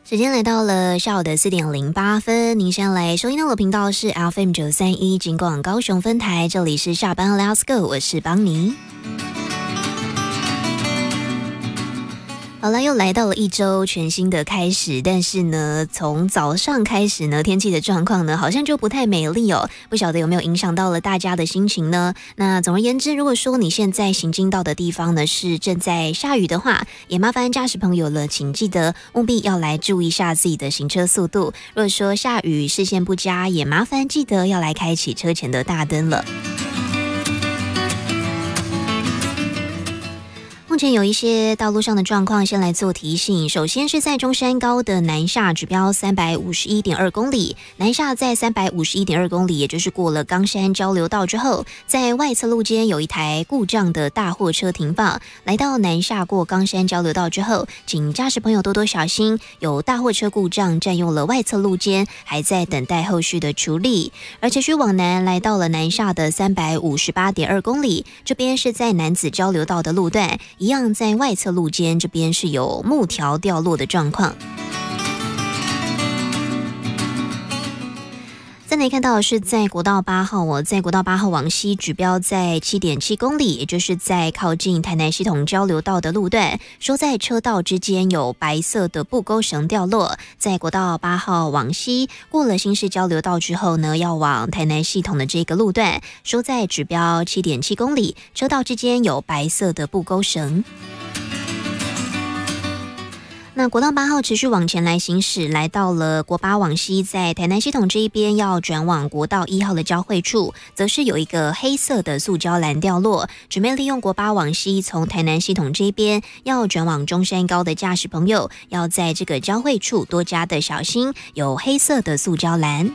时间来到了下午的4:08，您现在来收听到的频道是 FM931 金广高雄分台，这里是下班 Let's Go， 我是邦尼。好了，又来到了一周全新的开始，但是呢，从早上开始呢，天气的状况呢，好像就不太美丽哦，不晓得有没有影响到了大家的心情呢？那总而言之，如果说你现在行经到的地方呢是正在下雨的话，也麻烦驾驶朋友了，请记得务必要来注意一下自己的行车速度。如果说下雨视线不佳，也麻烦记得要来开启车前的大灯了。目前有一些道路上的状况，先来做提醒。首先是在中山高的南下指标351.2公里，南下在351.2公里，也就是过了冈山交流道之后，在外侧路间有一台故障的大货车停放。来到南下过冈山交流道之后，请驾驶朋友多多小心，有大货车故障占用了外侧路间，还在等待后续的处理。而持续往南来到了南下的358.2公里，这边是在南子交流道的路段。一样在外侧路间这边是有木条掉落的状况。再来看到的是在国道8号在国道8号往西指标在7.7公里，也就是在靠近台南系统交流道的路段，说在车道之间有白色的布钩绳掉落。在国道8号往西过了新市交流道之后呢，要往台南系统的这个路段，说在指标7.7公里，车道之间有白色的布钩绳。那国道8号持续往前来行驶，来到了国8往西，在台南系统这一边要转往国道1号的交汇处，则是有一个黑色的塑胶栏掉落，准备利用国8往西从台南系统这一边要转往中山高的驾驶朋友，要在这个交汇处多加的小心，有黑色的塑胶栏。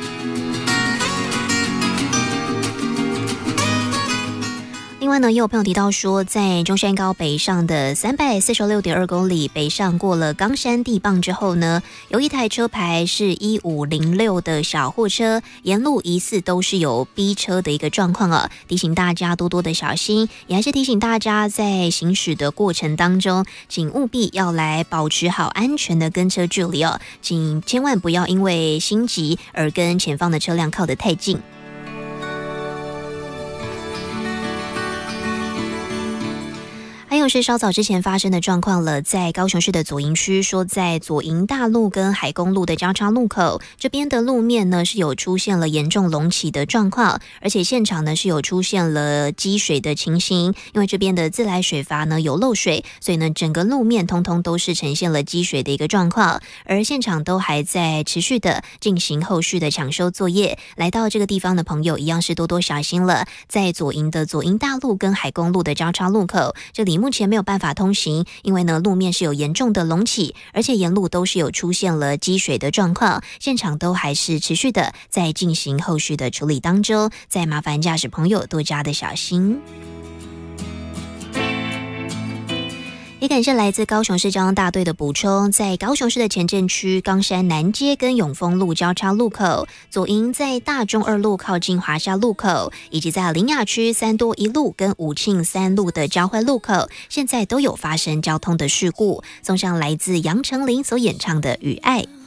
另外呢，也有朋友提到说，在中山高北上的346.2公里北上过了冈山地磅之后呢，有一台车牌是1506的小货车，沿路疑似都是有逼车的一个状况啊，提醒大家多多的小心，也还是提醒大家在行驶的过程当中，请务必要来保持好安全的跟车距离哦，请千万不要因为心急而跟前方的车辆靠得太近。还有是稍早之前发生的状况了，在高雄市的左营区，说在左营大路跟海公路的交叉路口这边的路面呢是有出现了严重隆起的状况，而且现场呢是有出现了积水的情形，因为这边的自来水阀呢有漏水，所以呢整个路面通通都是呈现了积水的一个状况，而现场都还在持续的进行后续的抢修作业。来到这个地方的朋友一样是多多小心了，在左营的左营大路跟海公路的交叉路口，这里目前没有办法通行，因为呢路面是有严重的隆起，而且沿路都是有出现了积水的状况，现场都还是持续的在进行后续的处理当中，再麻烦驾驶朋友多加的小心。也感谢来自高雄市交通大队的补充，在高雄市的前镇区冈山南街跟永丰路交叉路口，左营在大中二路靠近华夏路口，以及在苓雅区三多一路跟武庆三路的交汇路口，现在都有发生交通的事故。送上来自杨丞琳所演唱的《雨爱》。